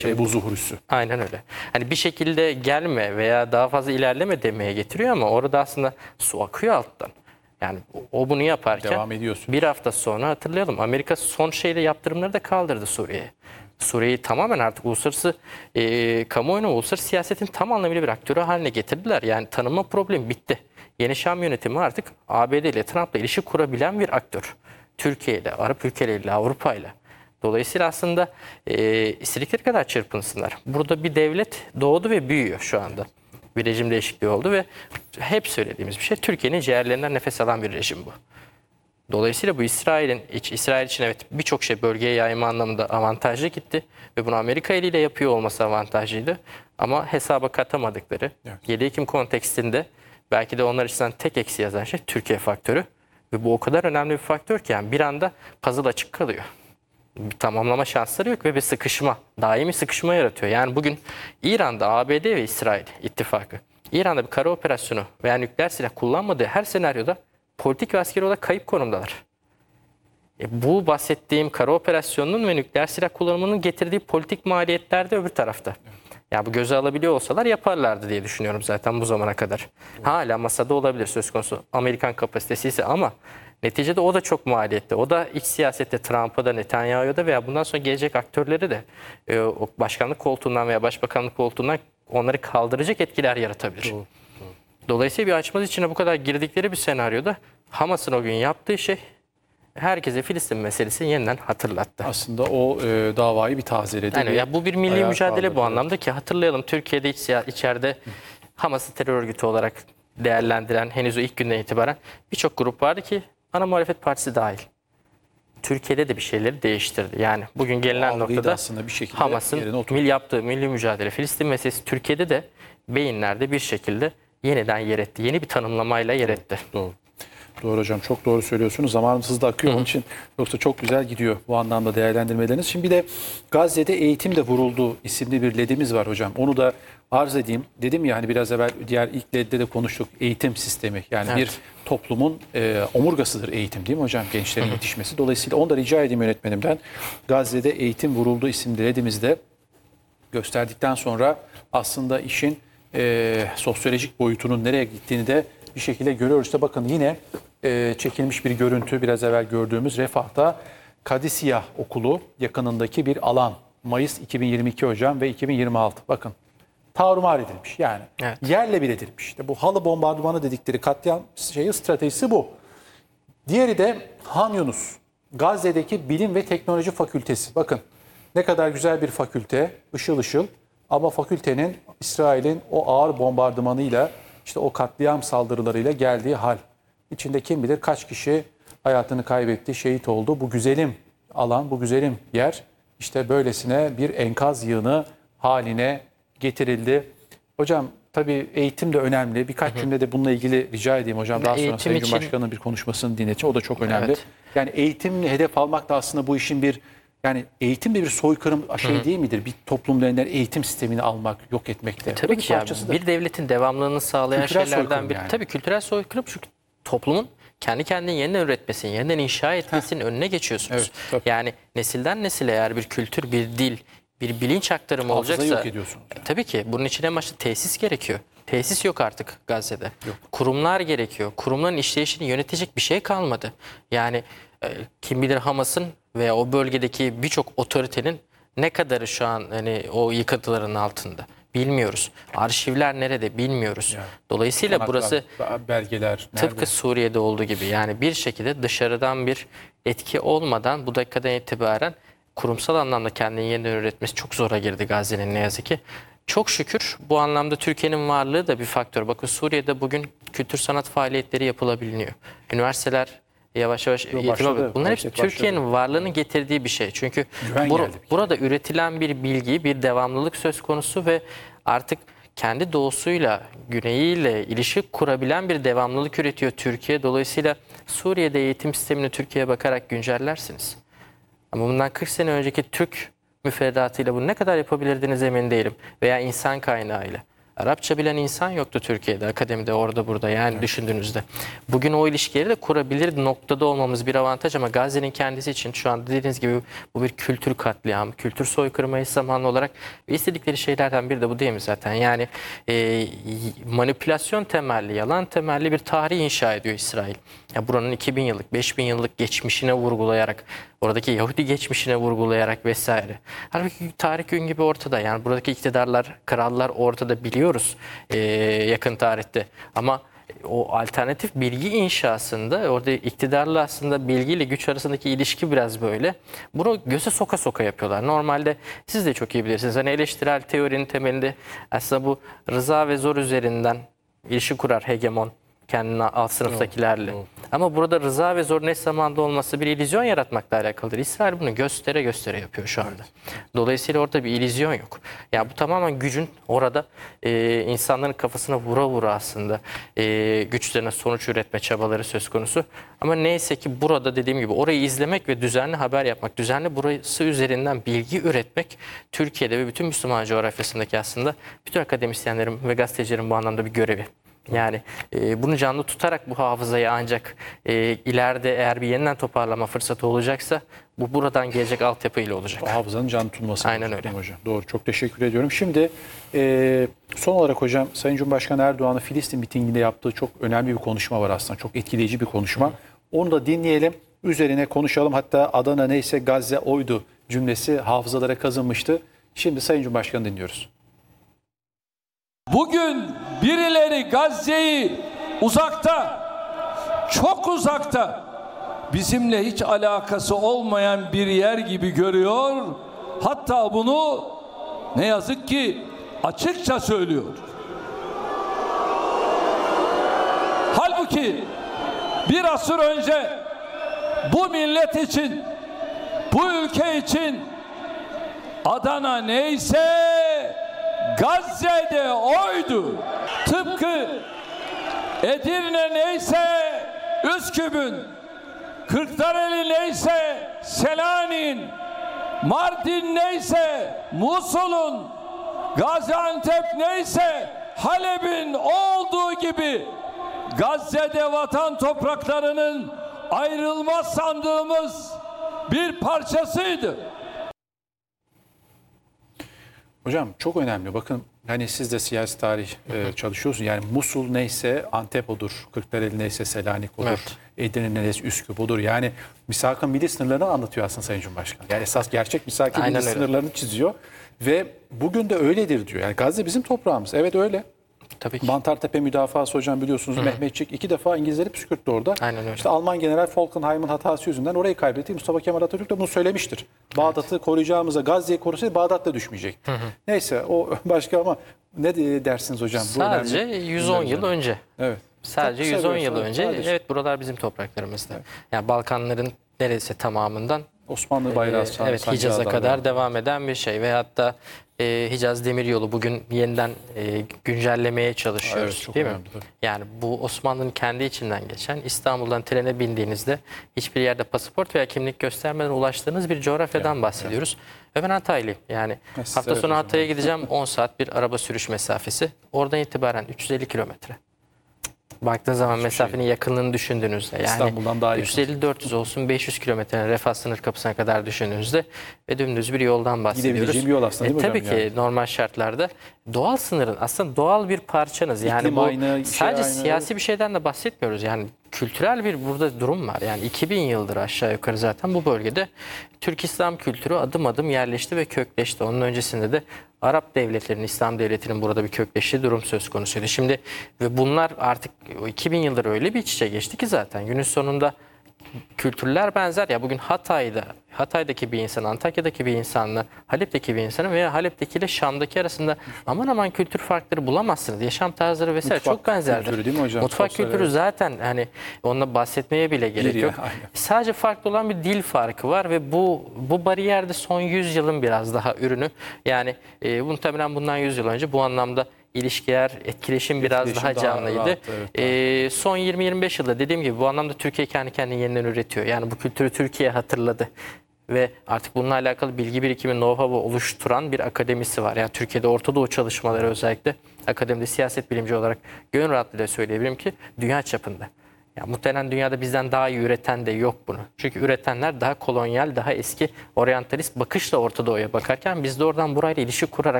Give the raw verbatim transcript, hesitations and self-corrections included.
Şey, bu zuhur üssü. Aynen öyle. Hani bir şekilde gelme veya daha fazla ilerleme demeye getiriyor ama orada aslında su akıyor alttan. Yani o bunu yaparken Devam ediyorsun. bir hafta sonra hatırlayalım, Amerika son şeyde yaptırımları da kaldırdı Suriye'ye. Suriye'yi tamamen artık uluslararası e, kamuoyunu, uluslararası siyasetin tam anlamıyla bir aktörü haline getirdiler. Yani tanınma problemi bitti. Yeni Şam yönetimi artık A B D ile, Trump'la ilişki kurabilen bir aktör. Türkiye ile, Arap ülkeleriyle, Avrupa ile. Dolayısıyla aslında e, istedikleri kadar çırpınsınlar. Burada bir devlet doğdu ve büyüyor şu anda. Bir rejim değişikliği oldu ve hep söylediğimiz bir şey, Türkiye'nin ciğerlerinden nefes alan bir rejim bu. Dolayısıyla bu İsrail'in, iç, İsrail için evet birçok şey bölgeye yayma anlamında avantajlı gitti ve bunu Amerika eliyle yapıyor olması avantajlıydı. Ama hesaba katamadıkları, evet. yedi Ekim kontekstinde belki de onlar açısından tek eksi yazan şey Türkiye faktörü. Ve bu o kadar önemli bir faktör ki yani bir anda puzzle açık kalıyor. Bir tamamlama şansları yok ve bir sıkışma, daimi sıkışma yaratıyor. Yani bugün İran'da A B D ve İsrail ittifakı, İran'da bir kara operasyonu veya nükleer silah kullanmadığı her senaryoda politik ve askeri olarak kayıp konumdalar. E bu bahsettiğim kara operasyonunun ve nükleer silah kullanımının getirdiği politik maliyetler de öbür tarafta. Ya bu göze alabiliyor olsalar yaparlardı diye düşünüyorum zaten bu zamana kadar. Hala masada olabilir söz konusu Amerikan kapasitesi ise ama neticede o da çok maliyetli. O da iç siyasette Trump'a da, Netanyahu'ya da veya bundan sonra gelecek aktörleri de e, o başkanlık koltuğundan veya başbakanlık koltuğundan onları kaldıracak etkiler yaratabilir. Doğru, doğru. Dolayısıyla bir açmaz içine bu kadar girdikleri bir senaryoda Hamas'ın o gün yaptığı şey herkese Filistin meselesini yeniden hatırlattı. Aslında o e, davayı bir tazeledi. Yani ya bu bir milli mücadele kaldırdı. bu anlamda ki hatırlayalım, Türkiye'de iç, içeride Hamas'ı terör örgütü olarak değerlendiren henüz o ilk günden itibaren birçok grup vardı ki ana muhalefet partisi dahil. Türkiye'de de bir şeyleri değiştirdi. Yani bugün gelinen noktada Hamas'ın mil yaptığı milli mücadele, Filistin meselesi Türkiye'de de beyinlerde bir şekilde yeniden yer etti. Yeni bir tanımlamayla yer etti. Doğru. Doğru hocam, çok doğru söylüyorsunuz. Zamanımız hızlı akıyor. Hı. Onun için yoksa çok güzel gidiyor bu anlamda değerlendirmeleriniz. Şimdi bir de Gazze'de eğitim de vuruldu isimli bir ledimiz var hocam. Onu da arz edeyim. Dedim ya hani biraz evvel diğer ilk ledde de konuştuk. Eğitim sistemi. Yani evet. bir toplumun e, omurgasıdır eğitim değil mi hocam? Gençlerin Hı. yetişmesi. Dolayısıyla onu da rica edeyim yönetmenimden. Gazze'de eğitim vuruldu isimli ledimizde gösterdikten sonra aslında işin e, sosyolojik boyutunun nereye gittiğini de bir şekilde görüyoruz. İşte bakın yine e, çekilmiş bir görüntü biraz evvel gördüğümüz Refah'ta Kadisiyah Okulu yakınındaki bir alan. Mayıs iki bin yirmi iki hocam ve iki bin yirmi altı. Bakın tarumar edilmiş yani. Evet. Yerle bir edilmiş. İşte bu halı bombardımanı dedikleri katliam şeyi, stratejisi bu. Diğeri de Han Yunus. Gazze'deki Bilim ve Teknoloji Fakültesi. Bakın ne kadar güzel bir fakülte. Işıl ışıl. Ama fakültenin İsrail'in o ağır bombardımanıyla İşte o katliam saldırılarıyla geldiği hal. İçinde kim bilir kaç kişi hayatını kaybetti, şehit oldu. Bu güzelim alan, bu güzelim yer işte böylesine bir enkaz yığını haline getirildi. Hocam tabii eğitim de önemli. Birkaç cümlede bununla ilgili rica edeyim hocam. Daha sonra eğitim Sayın için... Cumhurbaşkanı'nın bir konuşmasını dinleteceğim. O da çok önemli. Evet. Yani eğitimle hedef almak da aslında bu işin bir... Yani eğitim de bir soykırım şey Hı-hı. değil midir? Bir toplumda eğitim sistemini almak, yok etmekte. E, tabii ki ya, bir devletin devamlılığını sağlayan kültürel şeylerden bir. Yani. Tabii kültürel soykırım çünkü toplumun kendi kendini yeniden üretmesinin, yeniden inşa etmesinin Heh. önüne geçiyorsunuz. Evet, yani nesilden nesile eğer bir kültür, bir dil, bir bilinç aktarımı Hafızayı olacaksa. yok ediyorsunuz. Yani. Tabii ki bunun için en başta tesis gerekiyor. Tesis yok artık Gazze'de. Yok. Kurumlar gerekiyor. Kurumların işleyişini yönetecek bir şey kalmadı. Yani e, kim bilir Hamas'ın veya o bölgedeki birçok otoritenin ne kadarı şu an hani o yıkıntıların altında bilmiyoruz. Arşivler nerede bilmiyoruz. Yani, Dolayısıyla kanaklar, burası belgeler tıpkı nerede? Suriye'de olduğu gibi yani bir şekilde dışarıdan bir etki olmadan bu dakikadan itibaren kurumsal anlamda kendini yeniden üretmesi çok zora girdi Gazze'nin ne yazık ki. Çok şükür bu anlamda Türkiye'nin varlığı da bir faktör. Bakın Suriye'de bugün kültür sanat faaliyetleri yapılabiliyor. Üniversiteler yavaş yavaş eğitim. Bunlar hepsi Türkiye'nin varlığını getirdiği bir şey. Çünkü bur burada üretilen bir bilgi, bir devamlılık söz konusu ve artık kendi doğusuyla, güneyiyle ilişki kurabilen bir devamlılık üretiyor Türkiye. Dolayısıyla Suriye'de eğitim sistemini Türkiye'ye bakarak güncellersiniz. Ama bundan kırk sene önceki Türk müfredatıyla bunu ne kadar yapabilirdiniz emin değilim. Veya insan kaynağıyla. Arapça bilen insan yoktu Türkiye'de, akademide, orada burada yani evet. düşündüğünüzde. Bugün o ilişkileri de kurabilir noktada olmamız bir avantaj ama Gazze'nin kendisi için şu anda dediğiniz gibi bu bir kültür katliamı, kültür soykırımı eş zamanlı olarak ve istedikleri şeylerden biri de bu değil mi zaten? Yani e, manipülasyon temelli, yalan temelli bir tarih inşa ediyor İsrail. Ya buranın iki bin yıllık, beş bin yıllık geçmişine vurgulayarak, oradaki Yahudi geçmişine vurgulayarak vesaire. Halbuki tarih gün gibi ortada. Yani buradaki iktidarlar, krallar ortada biliyoruz e, yakın tarihte. Ama o alternatif bilgi inşasında orada iktidarla aslında bilgiyle güç arasındaki ilişki biraz böyle. Bunu göze soka soka yapıyorlar. Normalde siz de çok iyi bilirsiniz. Hani eleştirel teorinin temelinde aslında bu rıza ve zor üzerinden ilişki kurar hegemon. Kendine alt sınıftakilerle. Evet, evet. Ama burada rıza ve zor eş zamanlı olması bir illüzyon yaratmakla alakalıdır. İsrail bunu göstere göstere yapıyor şu anda. Dolayısıyla orada bir illüzyon yok. Ya bu tamamen gücün orada e, insanların kafasına vura vura aslında e, güçlerine sonuç üretme çabaları söz konusu. Ama neyse ki burada dediğim gibi orayı izlemek ve düzenli haber yapmak, düzenli burası üzerinden bilgi üretmek Türkiye'de ve bütün Müslüman coğrafyasındaki aslında bütün akademisyenlerin ve gazetecilerin bu anlamda bir görevi. Yani e, bunu canlı tutarak bu hafızayı ancak e, ileride eğer bir yeniden toparlama fırsatı olacaksa bu buradan gelecek altyapıyla olacak. O hafızanın canlı tutulması. Aynen öyle. Hocam. Doğru. Çok teşekkür ediyorum. Şimdi e, son olarak hocam Sayın Cumhurbaşkanı Erdoğan'ın Filistin mitinginde yaptığı çok önemli bir konuşma var aslında. Çok etkileyici bir konuşma. Hı. Onu da dinleyelim. Üzerine konuşalım. Hatta Adana neyse Gazze oydu cümlesi hafızalara kazınmıştı. Şimdi Sayın Cumhurbaşkanı dinliyoruz. Bugün birileri Gazze'yi uzakta, çok uzakta, bizimle hiç alakası olmayan bir yer gibi görüyor. Hatta bunu ne yazık ki açıkça söylüyor. Halbuki bir asır önce bu millet için, bu ülke için Adana neyse Gazze'de oydu. Tıpkı Edirne neyse Üsküp'ün, Kırklareli neyse Selanik'in, Mardin neyse Musul'un, Gaziantep neyse Halep'in olduğu gibi Gazze'de vatan topraklarının ayrılmaz sandığımız bir parçasıydı. Hocam çok önemli. Bakın hani siz de siyasi tarih e, çalışıyorsunuz. Yani Musul neyse Antep odur. Kırklareli neyse Selanik odur. Evet. Edirne neyse Üsküp odur. Yani misak-ı milli sınırlarını anlatıyor aslında Sayın Cumhurbaşkanı. Yani esas gerçek misak-ı milli sınırlarını çiziyor. Ve bugün de öyledir diyor. Yani Gazze bizim toprağımız. Evet öyle. Tabii ki. Mantartepe müdafası hocam biliyorsunuz. Hı-hı. Mehmetçik iki defa İngilizleri püskürttü orada. Aynen öyle. İşte Alman General Falkenhayn'ın hatası yüzünden orayı kaybetti. Mustafa Kemal Atatürk de bunu söylemiştir. Evet. Bağdat'ı koruyacağımıza Gazze'yi korusaydı Bağdat da düşmeyecekti. Hı-hı. Neyse o başka ama ne dersiniz hocam? Sadece yüz on yıl önce. Evet. Sadece yüz on yıl önce. Sadece. Evet buralar bizim topraklarımızda. Evet. Yani Balkanların neredeyse tamamından Osmanlı bayrağı. E, evet Hicaz'a kadar var. Devam eden bir şey ve hatta e, Hicaz Demiryolu bugün yeniden e, güncellemeye çalışıyoruz, evet, değil mi? Önemli. Yani bu Osmanlı'nın kendi içinden geçen İstanbul'dan trene bindiğinizde hiçbir yerde pasaport veya kimlik göstermeden ulaştığınız bir coğrafyadan evet, bahsediyoruz. Evet. Ve ben Hataylıyım. Yani evet, hafta sonu evet, Hatay'a gideceğim on saat bir araba sürüş mesafesi. Oradan itibaren üç yüz elli kilometre. Baktığın zaman hiçbir mesafenin şey. yakınlığını düşündüğünüzde yani İstanbul'dan daha üç yüz elli dört yüz olsun beş yüz kilometrenin Refah sınır kapısına kadar düşündüğünüzde ve dümdüz bir yoldan bahsediyoruz. Gidebileceğim bir yol aslında değil e, mi tabii hocam? ki yani? Normal şartlarda doğal sınırın aslında doğal bir parçanız. Yani İklim bu aynı, sadece şey siyasi aynı. bir şeyden de bahsetmiyoruz. Yani kültürel bir burada durum var. Yani iki bin yıldır aşağı yukarı zaten bu bölgede Türk İslam kültürü adım adım yerleşti ve kökleşti. Onun öncesinde de Arap devletlerinin, İslam devletinin burada bir kökleştiği durum söz konusuydu. Şimdi ve bunlar artık iki bin yıldır öyle bir iç içe geçti ki zaten günün sonunda kültürler benzer. Ya bugün Hatay'da, Hatay'daki bir insan, Antakya'daki bir insanla Halep'teki bir insanın veya Halep'teki ile Şam'daki arasında aman aman kültür farkları bulamazsınız. Yaşam tarzları vesaire mutfak çok benzerdir. Kültürü değil mi hocam? Mutfak çok kültürü evet. zaten hani onunla bahsetmeye bile gerek yok. Ya, sadece farklı olan bir dil farkı var ve bu bu bariyerde son yüz yılın biraz daha ürünü. Yani e, muhtemelen bundan yüz yıl önce bu anlamda İlişkiler, etkileşim biraz etkileşim daha canlıydı. Daha rahat, evet, ee, son yirmi yirmi beş yılda dediğim gibi bu anlamda Türkiye kendi kendini yeniden üretiyor. Yani bu kültürü Türkiye hatırladı. ve artık bununla alakalı bilgi birikimi, know-how'u oluşturan bir akademisi var. Yani Türkiye'de Orta Doğu çalışmaları özellikle akademide siyaset bilimci olarak gönül rahatlığıyla söyleyebilirim ki dünya çapında. Ya muhtemelen dünyada bizden daha iyi üreten de yok bunu. Çünkü üretenler daha kolonyal, daha eski oryantalist bakışla Orta Doğu'ya bakarken biz de oradan burayla ilişki kurarak